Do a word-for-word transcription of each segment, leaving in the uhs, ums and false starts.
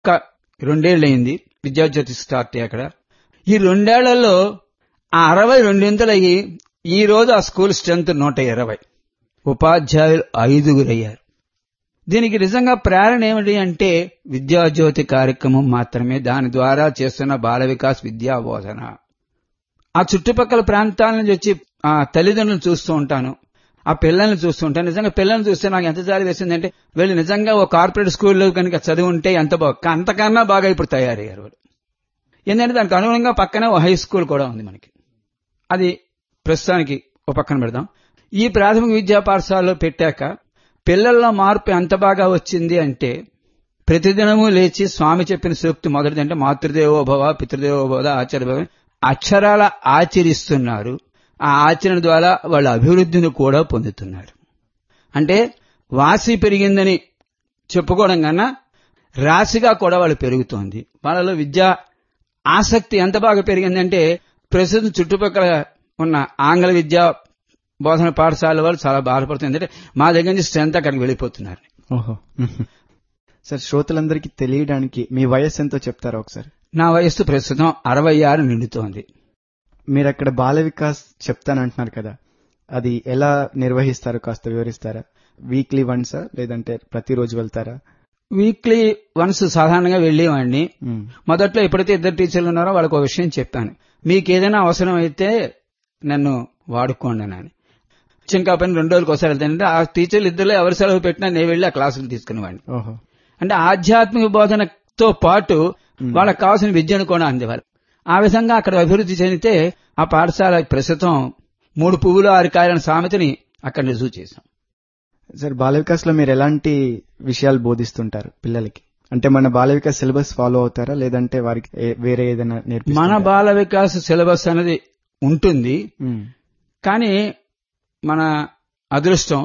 ఒక్క రెండేళ్లయింది విద్యాజ్యోతి స్టార్ట్ అయ్యి. అక్కడ ఈ రెండేళ్లలో ఆ అరవై రెండింతలయ్యి ఈ రోజు ఆ స్కూల్ స్ట్రెంత్ నూట ఇరవై, ఉపాధ్యాయులు ఐదుగురయ్యారు. దీనికి నిజంగా ప్రేరణ ఏమిటి అంటే విద్యాజ్యోతి కార్యక్రమం మాత్రమే. దాని ద్వారా చేస్తున్న బాల వికాస్ విద్యా బోధన. ఆ చుట్టుపక్కల ప్రాంతాల నుంచి వచ్చి ఆ తల్లిదండ్రులను చూస్తూ ఉంటాను, ఆ పిల్లల్ని చూస్తూ ఉంటాను. నిజంగా పిల్లల్ని చూస్తే నాకు ఎంత జాలి వేసిందంటే వీళ్ళు నిజంగా ఒక కార్పొరేట్ స్కూల్లో కనుక చదివి ఉంటే ఎంత బాగా, అంతకన్నా బాగా ఇప్పుడు తయారయ్యారు వాళ్ళు. ఎందుకంటే దానికి అనుగుణంగా పక్కనే ఓ హై స్కూల్ కూడా ఉంది మనకి. అది ప్రస్తుతానికి ఓ పక్కన పెడదాం. ఈ ప్రాథమిక విద్యా పాఠశాలలో పెట్టాక పిల్లల్లో మార్పు ఎంత బాగా వచ్చింది అంటే ప్రతిదినము లేచి స్వామి చెప్పిన సూక్తి మొదటిది అంటే మాతృదేవోభవ పితృదేవోభవ ఆచార్యభవ అక్షరాల ఆచరిస్తున్నారు. ఆ ఆచరణ ద్వారా వాళ్ళ అభివృద్ధిని కూడా పొందుతున్నారు. అంటే వాసి పెరిగిందని చెప్పుకోవడం కన్నా రాశిగా కూడా వాళ్ళు పెరుగుతోంది. వాళ్ళలో విద్యా ఆసక్తి ఎంత బాగా పెరిగిందంటే ప్రస్తుతం చుట్టుపక్కల ఉన్న ఆంగ్ల విద్యా బోధన పాఠశాల వాళ్ళు చాలా బాధపడుతుంది. అంటే మా దగ్గర నుంచి స్ట్రెంత్ అక్కడికి వెళ్ళిపోతున్నారు. ఓహో సార్, శ్రోతలందరికీ తెలియడానికి మీ వయస్సు ఎంతో చెప్తారా ఒకసారి? నా వయస్సు ప్రస్తుతం అరవై ఆరు నిండుతోంది. మీరు అక్కడ బాల వికాస్ చెప్తానంటున్నారు కదా, అది ఎలా నిర్వహిస్తారో కాస్త వివరిస్తారా? వీక్లీ వన్సా లేదంటే ప్రతిరోజు వెళ్తారా? వీక్లీ వన్స్ సాధారణంగా వెళ్ళేవాడిని. మొదట్లో ఎప్పుడైతే ఇద్దరు టీచర్లు ఉన్నారో వాళ్ళకి ఒక విషయం చెప్పాను, మీకు ఏదైనా అవసరం అయితే నన్ను వాడుకోండి అని. ఇంకా పని రెండు రోజులకు ఒకసారి వెళ్తానంటే ఆ టీచర్లు ఇద్దరులో ఎవరు సెలవు పెట్టినా నేను వెళ్ళి ఆ క్లాసులు తీసుకునేవాడిని. అంటే ఆధ్యాత్మిక బోధనతో పాటు వాళ్ళకి కావాల్సిన విద్యను కూడా అందేవారు. ఆ విధంగా అక్కడ అభివృద్ధి చెందితే ఆ పాఠశాల ప్రస్తుతం మూడు పువ్వులు ఆరు కాయల సామెతని అక్కడ రుజువు చేశాం. సార్, బాల వికాస్ లో మీరు ఎలాంటి విషయాలు బోధిస్తుంటారు పిల్లలకి? అంటే మన బాల వికాస్ సిలబస్ ఫాలో అవుతారా లేదంటే వారికి వేరే ఏదైనా నేర్పిస్తారా? మన బాల వికాస్ సిలబస్ అనేది ఉంటుంది, కానీ మన అదృష్టం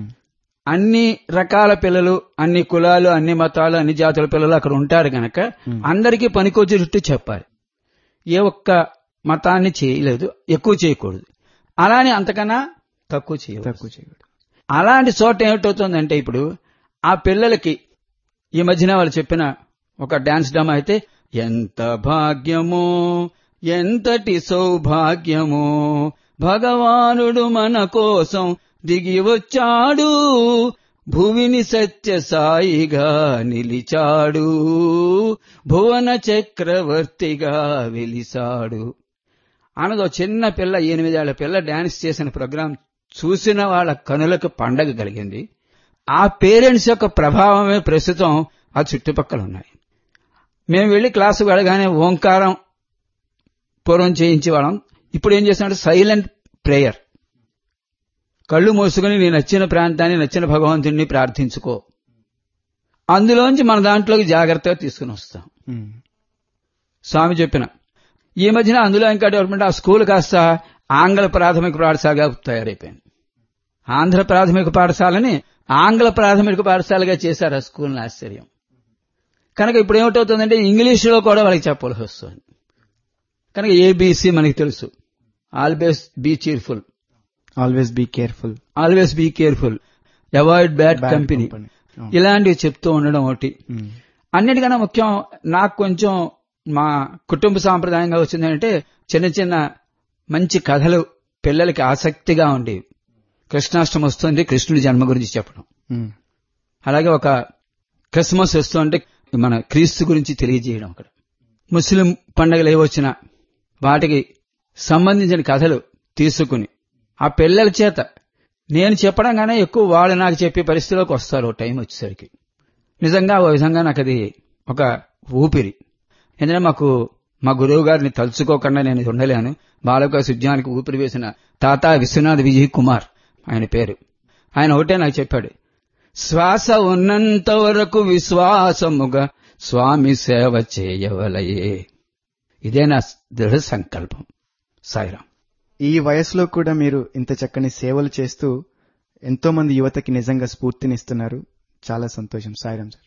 అన్ని రకాల పిల్లలు, అన్ని కులాలు, అన్ని మతాలు, అన్ని జాతుల పిల్లలు అక్కడ ఉంటారు గనక అందరికీ పనికొచ్చేటట్టు చెప్పాలి. ఏ ఒక్క మతాన్ని చేయలేదు, ఎక్కువ చేయకూడదు, అలానే అంతకన్నా తక్కువ చేయకూడదు తక్కువ చేయకూడదు అలాంటి చోట ఏమిటవుతుందంటే ఇప్పుడు ఆ పిల్లలకి ఈ మధ్యన వాళ్ళు చెప్పిన ఒక డాన్స్ డ్రామా అయితే ఎంత భాగ్యమో ఎంతటి సౌభాగ్యమో భగవానుడు మన కోసం దిగి వచ్చాడు, భువిని సత్య సాయిగా నిలిచాడు, భువన చక్రవర్తిగా వెలిసాడు అన్నదో చిన్న పిల్ల, ఎనిమిదేళ్ల పిల్ల డాన్స్ చేసిన ప్రోగ్రాం చూసిన వాళ్ళ కనులకు పండగ కలిగింది. ఆ పేరెంట్స్ యొక్క ప్రభావమే ప్రస్తుతం ఆ చుట్టుపక్కల ఉన్నాయి. మేము వెళ్లి క్లాసు వెళ్ళగానే ఓంకారం పూర్వం చేయించేవాళ్ళం. ఇప్పుడు ఏం చేస్తున్నాడు, సైలెంట్ ప్రేయర్. కళ్ళు మూసుకుని నీ నచ్చిన ప్రాంతాన్ని, నచ్చిన భగవంతుడిని ప్రార్థించుకో. అందులోంచి మన దాంట్లోకి జాగ్రత్తగా తీసుకుని వస్తాం. స్వామి చెప్పిన ఈ మధ్యన అందులో ఇంకా డెవలప్మెంట్, ఆ స్కూల్ కాస్త ఆంగ్ల ప్రాథమిక పాఠశాలగా తయారైపోయింది. ఆంధ్ర ప్రాథమిక పాఠశాలని ఆంగ్ల ప్రాథమిక పాఠశాలగా చేశారు ఆ స్కూల్ని. ఆశ్చర్యం. కనుక ఇప్పుడు ఏమిటవుతుందంటే ఇంగ్లీషులో కూడా వాళ్ళకి చెప్పవలసి వస్తుంది. కనుక ఏబీసీ మనకి తెలుసు, always be cheerful, always be careful, always be careful, avoid bad company, ఇలాంటివి చెప్తూ ఉండడం ఒకటి. అన్నిటికన్నా ముఖ్యం నాకు కొంచెం మా కుటుంబ సాంప్రదాయంగా వచ్చిందంటే చిన్న చిన్న మంచి కథలు పిల్లలకి ఆసక్తిగా ఉండేవి. కృష్ణాష్టమి వస్తుంది, కృష్ణుడి జన్మ గురించి చెప్పడం. అలాగే ఒక క్రిస్మస్ వస్తుంటే మన క్రీస్తు గురించి తెలియజేయడం. అక్కడ ముస్లిం పండుగలు ఏవొచ్చినా వాటికి సంబంధించిన కథలు తీసుకుని ఆ పిల్లల చేత నేను చెప్పడం గానే ఎక్కువ వాళ్ళు నాకు చెప్పే పరిస్థితిలోకి వస్తారు టైం వచ్చేసరికి. నిజంగా ఓ విధంగా నాకు అది ఒక ఊపిరి. ఎందుకంటే మాకు మా గురువు గారిని తలుచుకోకుండా నేను ఉండలేను. బాలవికాస్ ఉద్యానికి ఊపిరి వేసిన తాత విశ్వనాథ్ విజయ్ కుమార్ ఆయన పేరు. ఆయన ఒకటే నాకు చెప్పాడు, శ్వాస ఉన్నంత వరకు విశ్వాసముగా స్వామి సేవ చేయవలయే. ఇదే నా దృఢ సంకల్పం. సాయిరాం. ఈ వయసులో కూడా మీరు ఇంత చక్కని సేవలు చేస్తూ ఎంతో మంది యువతకి నిజంగా స్ఫూర్తినిస్తున్నారు. చాలా సంతోషం. సాయిరాం సార్.